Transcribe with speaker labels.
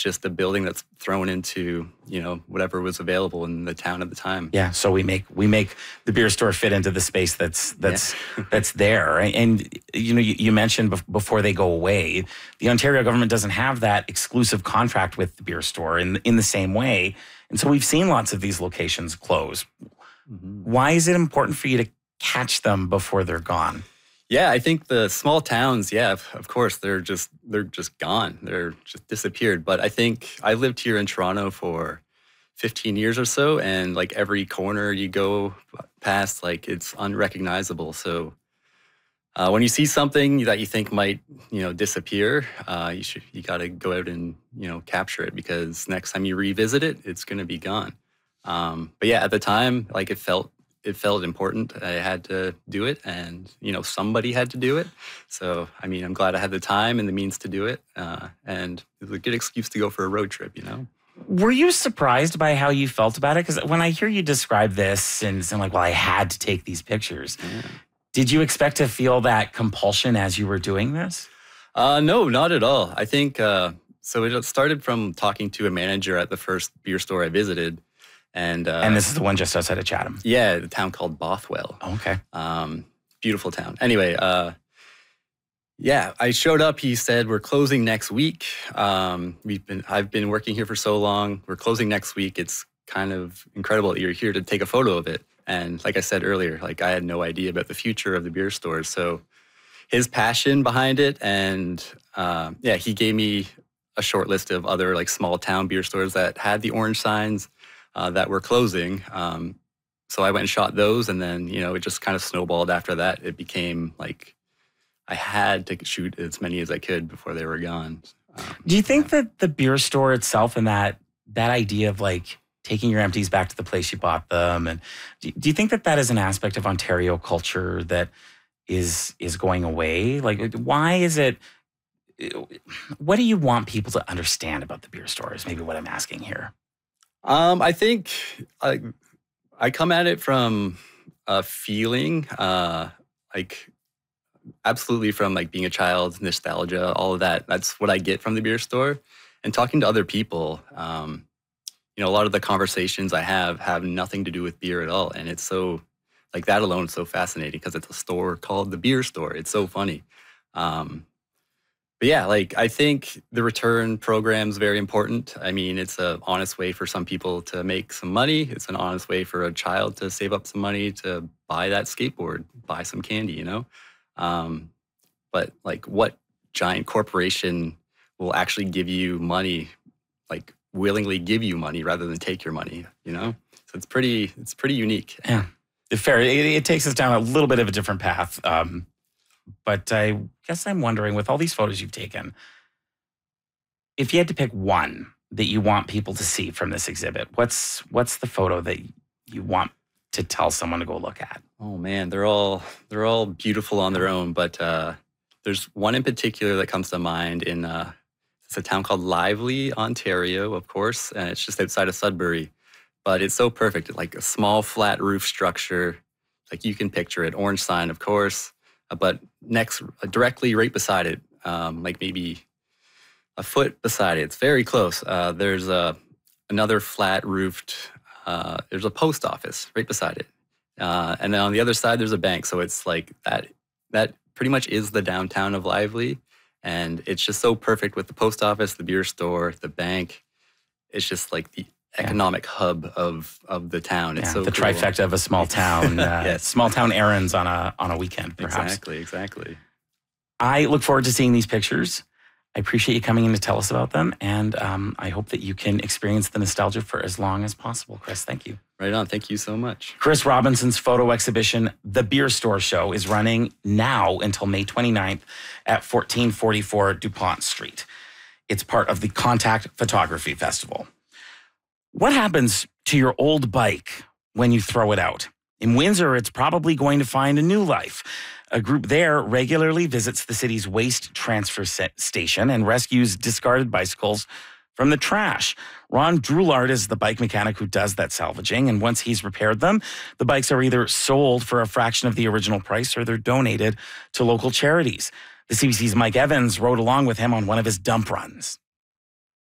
Speaker 1: just a building that's thrown into, whatever was available in the town at the time.
Speaker 2: Yeah, so we make the beer store fit into the space that's there. And you mentioned before they go away, the Ontario government doesn't have that exclusive contract with the beer store in the same way. And so we've seen lots of these locations close. Mm-hmm. Why is it important for you to catch them before they're gone?
Speaker 1: Yeah, I think the small towns, of course, they're just gone. They're just disappeared. But I think I lived here in Toronto for 15 years or so, and like every corner you go past, like it's unrecognizable. So when you see something that you think might, disappear, you got to go out and, capture it, because next time you revisit it, it's going to be gone. But yeah, at the time, like it felt important. I had to do it, and, somebody had to do it. So, I'm glad I had the time and the means to do it. And it was a good excuse to go for a road trip,
Speaker 2: Were you surprised by how you felt about it? Because when I hear you describe this and I'm like, well, I had to take these pictures. Yeah. Did you expect to feel that compulsion as you were doing this?
Speaker 1: No, not at all. I think, so it started from talking to a manager at the first beer store I visited. And
Speaker 2: this is the one just outside of Chatham?
Speaker 1: Yeah, the town called Bothwell.
Speaker 2: Oh, okay.
Speaker 1: Beautiful town. Anyway, I showed up. He said, we're closing next week. I've been working here for so long. We're closing next week. It's kind of incredible that you're here to take a photo of it. And like I said earlier, like I had no idea about the future of the beer stores. So his passion behind it, and he gave me a short list of other like small town beer stores that had the orange signs that were closing. So I went and shot those, and then, it just kind of snowballed after that. It became like I had to shoot as many as I could before they were gone.
Speaker 2: Do you think that the beer store itself and that idea of like taking your empties back to the place you bought them, and do you think that is an aspect of Ontario culture that is going away? Like, why is it? What do you want people to understand about the beer store is maybe what I'm asking here.
Speaker 1: I think I come at it from a feeling, like absolutely from like being a child, nostalgia, all of that. That's what I get from the beer store. And talking to other people, a lot of the conversations I have nothing to do with beer at all. And it's so, like that alone is so fascinating because it's a store called the Beer Store. It's so funny. But yeah, like I think the return program is very important. It's an honest way for some people to make some money. It's an honest way for a child to save up some money to buy that skateboard, buy some candy, But like what giant corporation will actually give you money, like willingly give you money rather than take your money, So it's pretty unique.
Speaker 2: Yeah, fair. It takes us down a little bit of a different path. But I guess I'm wondering, with all these photos you've taken, if you had to pick one that you want people to see from this exhibit, what's the photo that you want to tell someone to go look at?
Speaker 1: Oh man, they're all beautiful on their own, but there's one in particular that comes to mind in it's a town called Lively, Ontario, of course, and it's just outside of Sudbury. But it's so perfect, like a small flat roof structure, like you can picture it, orange sign, of course. But directly right beside it, like maybe a foot beside it, it's very close. There's another flat roofed, there's a post office right beside it. And then on the other side, there's a bank. So it's like that pretty much is the downtown of Lively. And it's just so perfect with the post office, the beer store, the bank. It's just like the economic hub of the town. It's so
Speaker 2: the
Speaker 1: cool.
Speaker 2: Trifecta of a small town.
Speaker 1: Yes.
Speaker 2: Small town errands on a weekend, perhaps.
Speaker 1: Exactly.
Speaker 2: I look forward to seeing these pictures. I appreciate you coming in to tell us about them, and I hope that you can experience the nostalgia for as long as possible. Chris, thank you.
Speaker 1: Right on. Thank you so much.
Speaker 2: Chris Robinson's photo exhibition, The Beer Store Show, is running now until May 29th at 1444 DuPont Street. It's part of the Contact Photography Festival. What happens to your old bike when you throw it out? In Windsor, it's probably going to find a new life. A group there regularly visits the city's waste transfer station and rescues discarded bicycles from the trash. Ron Droulard is the bike mechanic who does that salvaging, and once he's repaired them, the bikes are either sold for a fraction of the original price or they're donated to local charities. The CBC's Mike Evans rode along with him on one of his dump runs.